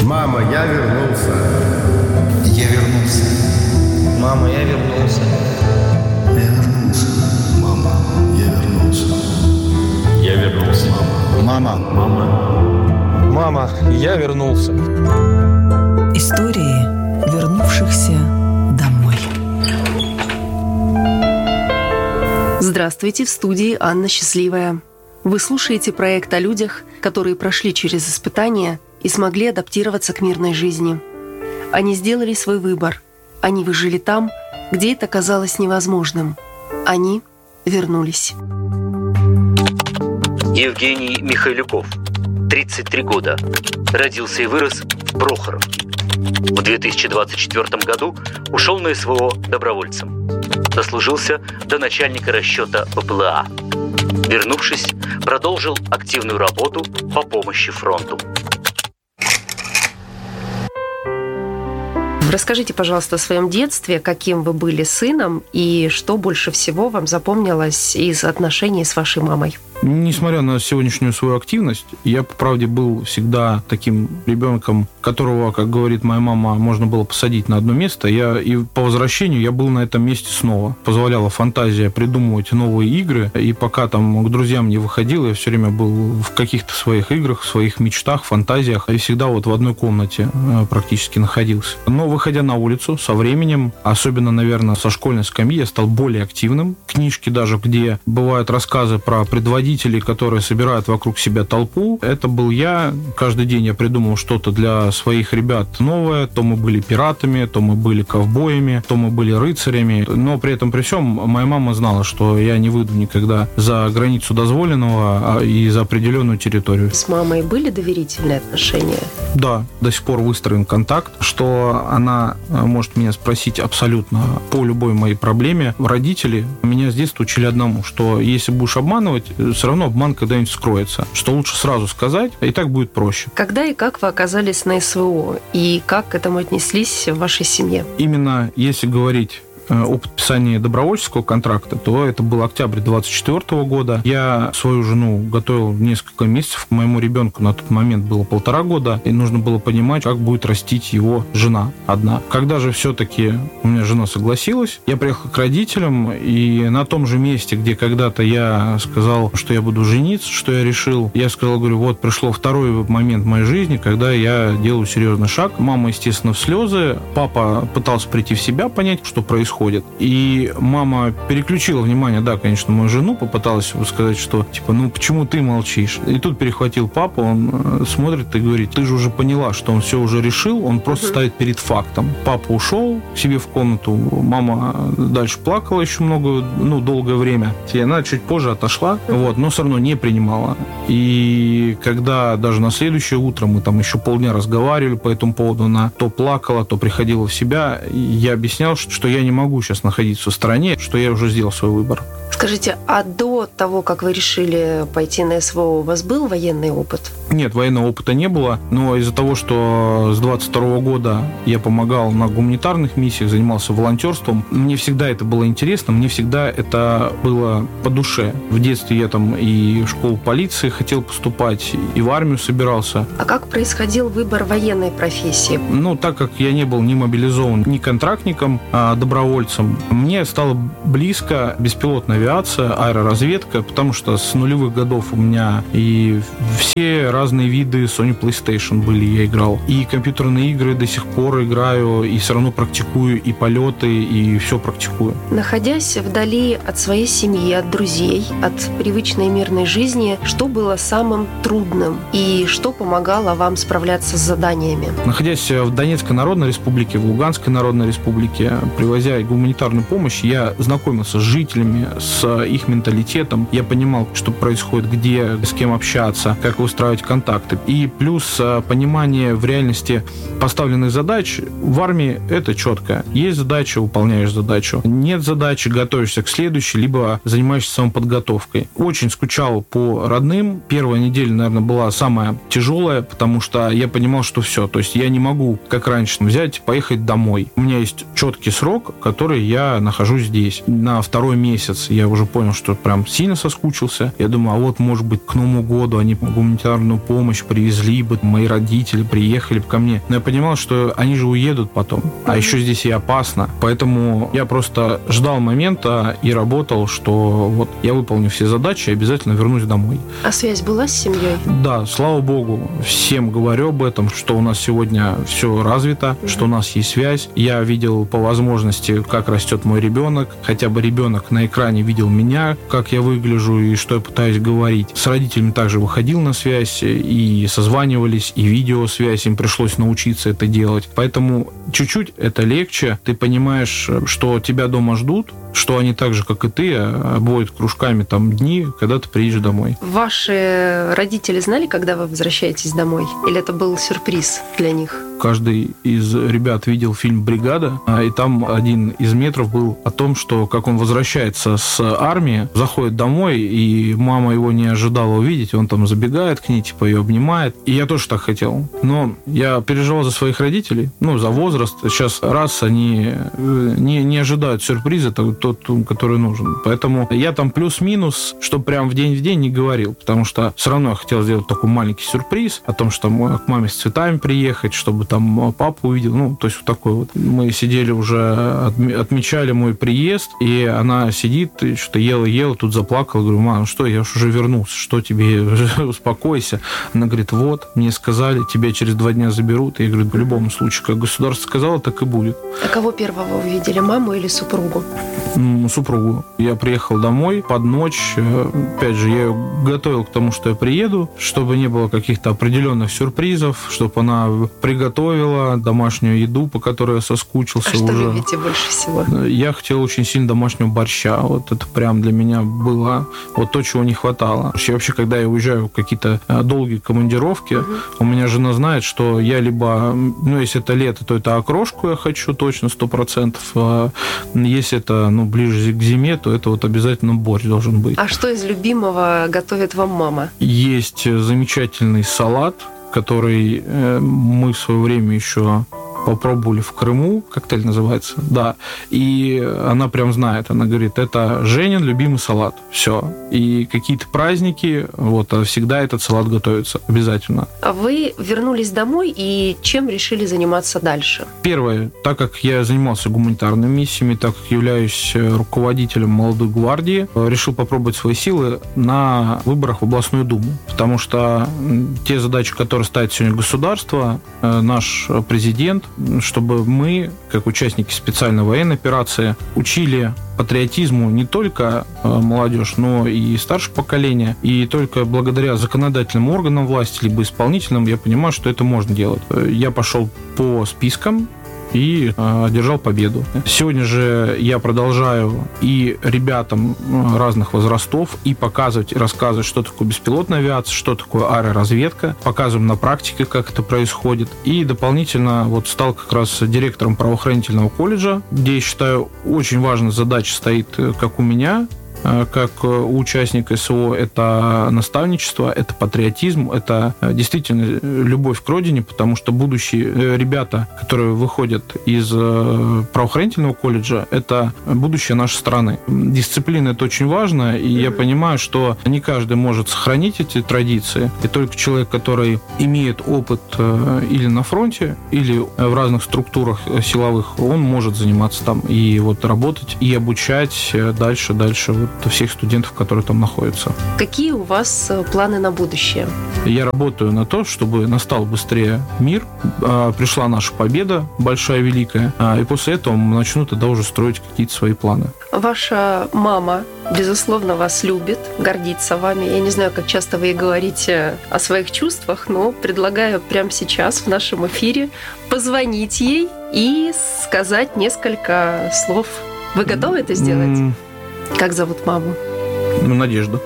Мама, я вернулся. Я вернулся. Мама, я вернулся. Я вернулся. Мама, я вернулся. Я вернулся. Мама. Мама, я вернулся. Истории вернувшихся домой. Здравствуйте, в студии Анна Счастливая. Вы слушаете проект о людях, которые прошли через испытания и смогли адаптироваться к мирной жизни. Они сделали свой выбор. Они выжили там, где это казалось невозможным. Они вернулись. Евгений Михайлюков, 33 года. Родился и вырос в Прохоровке. В 2024 году ушел на СВО добровольцем. Дослужился до начальника расчета БПЛА. Вернувшись, продолжил активную работу по помощи фронту. Расскажите, пожалуйста, о своем детстве, каким вы были сыном и что больше всего вам запомнилось из отношений с вашей мамой. Несмотря на сегодняшнюю свою активность, я, по правде, был всегда таким ребенком, которого, как говорит моя мама, можно было посадить на одно место. И по возвращению я был на этом месте снова. Позволяла фантазия придумывать новые игры. И пока там к друзьям не выходил, я все время был в каких-то своих играх, в своих мечтах, фантазиях. И всегда вот в одной комнате практически находился. Но, выходя на улицу, со временем, особенно, наверное, со школьной скамьи, я стал более активным. Книжки даже, где бывают рассказы про предводителей, которые собирают вокруг себя толпу. Это был я. Каждый день я придумал что-то для своих ребят новое. То мы были пиратами, то мы были ковбоями, то мы были рыцарями. Но при этом, при всем, моя мама знала, что я не выйду никогда за границу дозволенного и за определенную территорию. С мамой были доверительные отношения? Да, до сих пор выстроен контакт, что она может меня спросить абсолютно по любой моей проблеме. Родители меня с детства учили одному, что если будешь обманывать, все равно обман когда-нибудь скроется. Что лучше сразу сказать, и так будет проще. Когда и как вы оказались на СВО? И как к этому отнеслись в вашей семье? Именно если говорить о подписании добровольческого контракта, то это был октябрь 24 года. Я свою жену готовил несколько месяцев. Моему ребенку на тот момент было 1,5 года, и нужно было понимать, как будет растить его жена одна. Когда же все-таки у меня жена согласилась, я приехал к родителям, и на том же месте, где когда-то я сказал, что я буду жениться, что я решил, я сказал, говорю, вот пришло второй момент в моей жизни, когда я делаю серьезный шаг. Мама, естественно, в слезы. Папа пытался прийти в себя, понять, что происходит. И мама переключила внимание, да, конечно, мою жену, попыталась сказать, что, типа, ну, почему ты молчишь? И тут перехватил папа, он смотрит и говорит, ты же уже поняла, что он все уже решил, он просто ставит перед фактом. Папа ушел к себе в комнату, мама дальше плакала еще долгое время. И она чуть позже отошла, но все равно не принимала. И когда даже на следующее утро мы там еще полдня разговаривали по этому поводу, она то плакала, то приходила в себя, я объяснял, что я не могу сейчас находиться в стороне, что я уже сделал свой выбор. Скажите, а до того, как вы решили пойти на СВО, у вас был военный опыт? Нет, военного опыта не было, но из-за того, что с 22 года я помогал на гуманитарных миссиях, занимался волонтерством, мне всегда это было интересно, мне всегда это было по душе. В детстве я там и в школу полиции хотел поступать, и в армию собирался. А как происходил выбор военной профессии? Так как я не был ни мобилизован, ни контрактником, а добровольцем, мне стало близко беспилотная авиация, аэроразведка, потому что с нулевых годов у меня и все разные виды Sony PlayStation были, я играл. И компьютерные игры до сих пор играю, и все равно практикую и полеты, и все практикую. Находясь вдали от своей семьи, от друзей, от привычной мирной жизни, что было самым трудным и что помогало вам справляться с заданиями? Находясь в Донецкой Народной Республике, в Луганской Народной Республике, привозя гуманитарную помощь, я знакомился с жителями, с их менталитетом. Я понимал, что происходит, где, с кем общаться, как выстраивать контакты. И плюс понимание в реальности поставленных задач. В армии это четко. Есть задача, выполняешь задачу. Нет задачи, готовишься к следующей, либо занимаешься самоподготовкой. Очень скучал по родным. Первая неделя, наверное, была самая тяжелая, потому что я понимал, что все. То есть я не могу, как раньше, взять, поехать домой. У меня есть четкий срок, которой я нахожусь здесь. На второй месяц я уже понял, что прям сильно соскучился. Я думаю, а вот, может быть, к Новому году они гуманитарную помощь привезли бы, мои родители приехали бы ко мне. Но я понимал, что они же уедут потом. А еще здесь и опасно. Поэтому я просто ждал момента и работал, что вот я выполню все задачи и обязательно вернусь домой. А связь была с семьей? Да, слава богу, всем говорю об этом, что у нас сегодня все развито, что у нас есть связь. Я видел по возможности, как растет мой ребенок. Хотя бы ребенок на экране видел меня, как я выгляжу и что я пытаюсь говорить. С родителями также выходил на связь и созванивались, и видеосвязь. Им пришлось научиться это делать. Поэтому чуть-чуть это легче. Ты понимаешь, что тебя дома ждут, что они так же, как и ты, обводят кружками там дни, когда ты приедешь домой. Ваши родители знали, когда вы возвращаетесь домой? Или это был сюрприз для них? Каждый из ребят видел фильм «Бригада», и там один из метров был о том, что как он возвращается с армии, заходит домой, и мама его не ожидала увидеть, он там забегает к ней, типа ее обнимает. И я тоже так хотел. Но я переживал за своих родителей, за возраст. Сейчас раз они не ожидают сюрприза, тот, который нужен. Поэтому я там плюс-минус, что прям в день не говорил, потому что все равно я хотел сделать такой маленький сюрприз о том, что к маме с цветами приехать, чтобы там папу увидел, то есть вот такой вот. Мы сидели уже, отмечали мой приезд, и она сидит, и что-то ела, тут заплакала, говорю, мам, что, я уже вернулся, что тебе, успокойся. Она говорит, вот, мне сказали, тебя через 2 дня заберут, и я говорю, в любом случае, как государство сказало, так и будет. А кого первого увидели, маму или супругу? Супругу. Я приехал домой под ночь, опять же, я ее готовил к тому, что я приеду, чтобы не было каких-то определенных сюрпризов, чтобы она приготовила домашнюю еду, по которой я соскучился уже. А что любите больше всего? Я хотел очень сильно домашнего борща. Вот это прям для меня было вот то, чего не хватало. И вообще, когда я уезжаю в какие-то долгие командировки, у меня жена знает, что я либо, если это лето, то это окрошку я хочу точно 100%. А если это, ближе к зиме, то это вот обязательно борщ должен быть. А что из любимого готовит вам мама? Есть замечательный салат, который мы в свое время еще попробовали в Крыму, коктейль называется, да, и она прям знает, она говорит, это Женин любимый салат, все. И какие-то праздники, всегда этот салат готовится, обязательно. А вы вернулись домой, и чем решили заниматься дальше? Первое, так как я занимался гуманитарными миссиями, так как являюсь руководителем молодой гвардии, решил попробовать свои силы на выборах в областную думу, потому что те задачи, которые ставит сегодня государство, наш президент, чтобы мы, как участники специальной военной операции, учили патриотизму не только молодежь, но и старшее поколение. И только благодаря законодательным органам власти, либо исполнительным, я понимаю, что это можно делать. Я пошел по спискам и одержал победу. Сегодня же я продолжаю и ребятам разных возрастов и показывать, и рассказывать, что такое беспилотная авиация, что такое аэроразведка. Показываем на практике, как это происходит. И дополнительно стал как раз директором правоохранительного колледжа, где, я считаю, очень важная задача стоит, как у меня, как у участника СО, это наставничество, это патриотизм, это действительно любовь к родине, потому что будущие ребята, которые выходят из правоохранительного колледжа, это будущее нашей страны. Дисциплина — это очень важно, и я понимаю, что не каждый может сохранить эти традиции, и только человек, который имеет опыт или на фронте, или в разных структурах силовых, он может заниматься там и работать, и обучать дальше всех студентов, которые там находятся. Какие у вас планы на будущее? Я работаю на то, чтобы настал быстрее мир, пришла наша победа, большая, великая, и после этого начну тогда уже строить какие-то свои планы. Ваша мама, безусловно, вас любит, гордится вами. Я не знаю, как часто вы ей говорите о своих чувствах, но предлагаю прямо сейчас в нашем эфире позвонить ей и сказать несколько слов. Вы готовы это сделать? Как зовут маму? Надежда.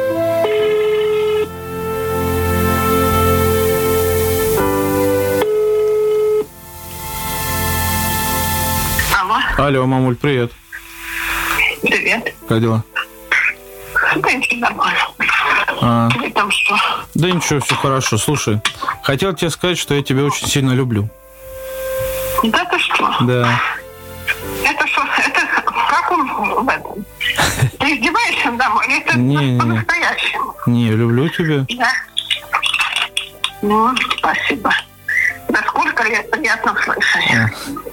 Алло, мамуль, привет. Привет. Как дела? Да ничего, нормально. Тебе там что? Да ничего, все хорошо. Слушай, хотел тебе сказать, что я тебя очень сильно люблю. Да ты что? Да. Это что, в этом. Ты издеваешься надо мной? Или ты Не. по-настоящему? Не, люблю тебя. Да. Ну, спасибо. Да сколько лет приятно слышать.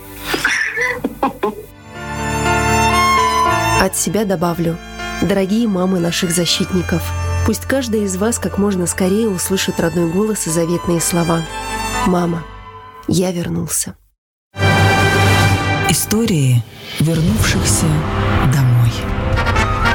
От себя добавлю. Дорогие мамы наших защитников, пусть каждая из вас как можно скорее услышит родной голос и заветные слова. «Мама, я вернулся». Истории вернувшихся домой.